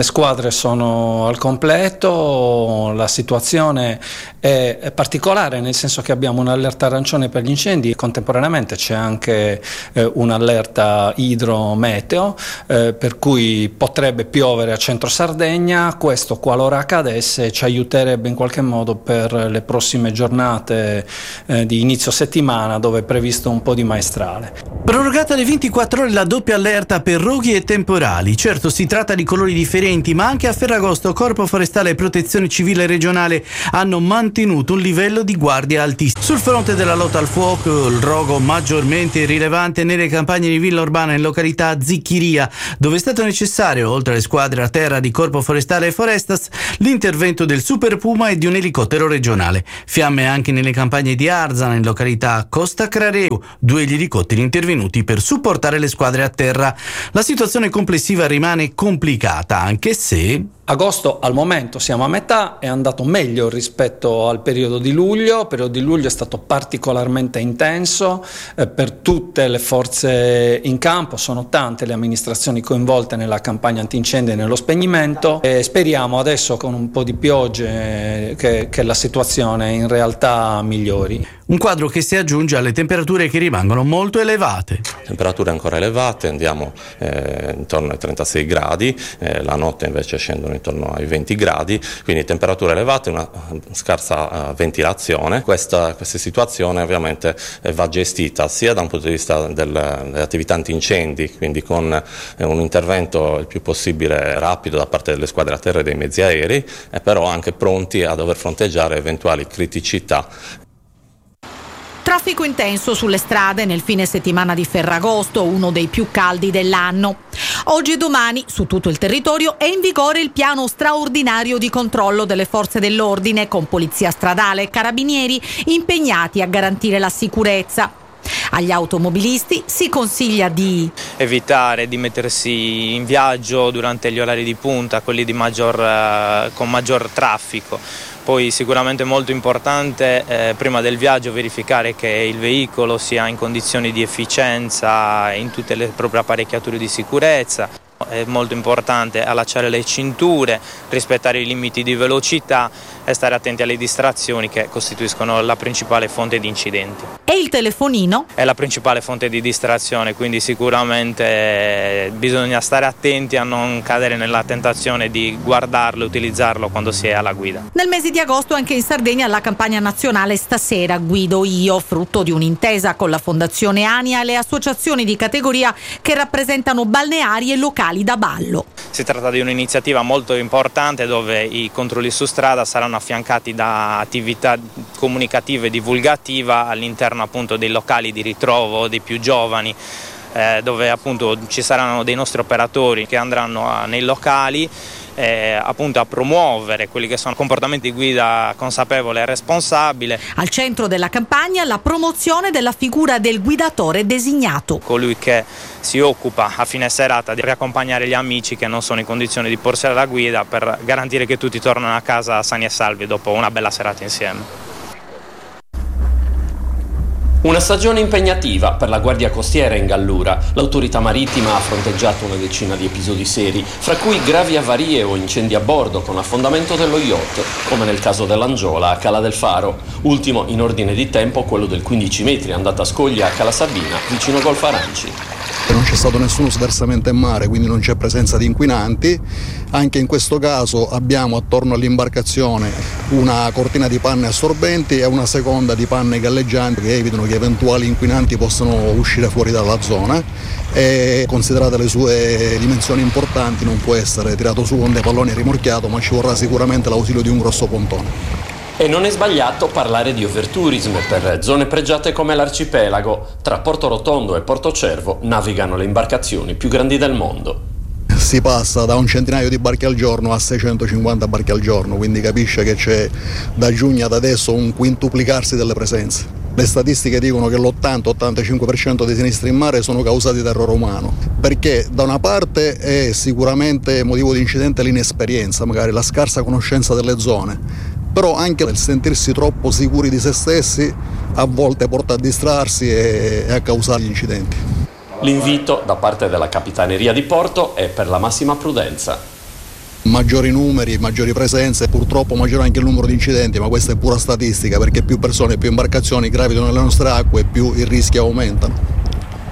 Le squadre sono al completo, la situazione è particolare nel senso che abbiamo un'allerta arancione per gli incendi e contemporaneamente c'è anche un'allerta idrometeo per cui potrebbe piovere a centro Sardegna. Questo, qualora accadesse, ci aiuterebbe in qualche modo per le prossime giornate di inizio settimana, dove è previsto un po' di maestrale. Prorogata alle 24 ore la doppia allerta per roghi e temporali. Certo, si tratta di colori differenti, ma anche a Ferragosto Corpo Forestale e Protezione Civile regionale hanno mantenuto un livello di guardia altissimo. Sul fronte della lotta al fuoco, il rogo maggiormente rilevante nelle campagne di Villa Urbana in località Zicchiria, dove è stato necessario, oltre alle squadre a terra di Corpo Forestale e Forestas, l'intervento del Super Puma e di un elicottero regionale. Fiamme anche nelle campagne di Arzana in località Costa Crareu, 2 gli elicotteri intervenuti per supportare le squadre a terra. La situazione complessiva rimane complicata, anche se agosto al momento siamo a metà, è andato meglio rispetto al periodo di luglio. Il periodo di luglio è stato particolarmente intenso per tutte le forze in campo, sono tante le amministrazioni coinvolte nella campagna antincendio e nello spegnimento e speriamo adesso con un po' di piogge che la situazione in realtà migliori. Un quadro che si aggiunge alle temperature che rimangono molto elevate. Temperature ancora elevate, andiamo intorno ai 36 gradi, la notte invece scendono intorno ai 20 gradi, quindi temperature elevate, una scarsa ventilazione. Questa situazione ovviamente va gestita sia da un punto di vista delle attività antincendi, quindi con un intervento il più possibile rapido da parte delle squadre a terra e dei mezzi aerei, e però anche pronti a dover fronteggiare eventuali criticità. Traffico intenso sulle strade nel fine settimana di Ferragosto, uno dei più caldi dell'anno. Oggi e domani su tutto il territorio è in vigore il piano straordinario di controllo delle forze dell'ordine, con polizia stradale e carabinieri impegnati a garantire la sicurezza. Agli automobilisti si consiglia di evitare di mettersi in viaggio durante gli orari di punta, quelli con maggior traffico. Poi sicuramente molto importante prima del viaggio verificare che il veicolo sia in condizioni di efficienza in tutte le proprie apparecchiature di sicurezza. È molto importante allacciare le cinture, rispettare i limiti di velocità e stare attenti alle distrazioni che costituiscono la principale fonte di incidenti. E il telefonino? È la principale fonte di distrazione, quindi sicuramente bisogna stare attenti a non cadere nella tentazione di guardarlo e utilizzarlo quando si è alla guida. Nel mese di agosto anche in Sardegna la campagna nazionale Stasera guido io, frutto di un'intesa con la Fondazione Ania e le associazioni di categoria che rappresentano balneari e locali da ballo. Si tratta di un'iniziativa molto importante dove i controlli su strada saranno affiancati da attività comunicative e divulgativa all'interno appunto dei locali di ritrovo dei più giovani, dove appunto ci saranno dei nostri operatori che andranno nei locali appunto a promuovere quelli che sono comportamenti di guida consapevole e responsabile. Al centro della campagna la promozione della figura del guidatore designato, colui che si occupa a fine serata di riaccompagnare gli amici che non sono in condizione di porsi alla guida, per garantire che tutti tornano a casa sani e salvi dopo una bella serata insieme. Una stagione impegnativa per la Guardia Costiera in Gallura. L'autorità marittima ha fronteggiato una decina di episodi seri, fra cui gravi avarie o incendi a bordo con affondamento dello yacht, come nel caso dell'Angiola a Cala del Faro. Ultimo in ordine di tempo quello del 15 metri andata a scoglia a Cala Sabina, vicino Golf Aranci. Non c'è stato nessuno sversamento in mare, quindi non c'è presenza di inquinanti. Anche in questo caso abbiamo attorno all'imbarcazione una cortina di panne assorbenti e una seconda di panne galleggianti che evitano che eventuali inquinanti possano uscire fuori dalla zona, e considerate le sue dimensioni importanti non può essere tirato su con dei palloni e rimorchiato, ma ci vorrà sicuramente l'ausilio di un grosso pontone. E non è sbagliato parlare di overtourism per zone pregiate come l'arcipelago. Tra Porto Rotondo e Porto Cervo navigano le imbarcazioni più grandi del mondo. Si passa da un centinaio di barche al giorno a 650 barche al giorno, quindi capisce che c'è da giugno ad adesso un quintuplicarsi delle presenze. Le statistiche dicono che l'80-85% dei sinistri in mare sono causati da errore umano, perché da una parte è sicuramente motivo di incidente l'inesperienza, magari la scarsa conoscenza delle zone, però anche il sentirsi troppo sicuri di se stessi a volte porta a distrarsi e a causare gli incidenti. L'invito da parte della Capitaneria di Porto è per la massima prudenza. Maggiori numeri, maggiori presenze, purtroppo maggiore anche il numero di incidenti, ma questa è pura statistica, perché più persone, più imbarcazioni gravitano nelle nostre acque, più i rischi aumentano.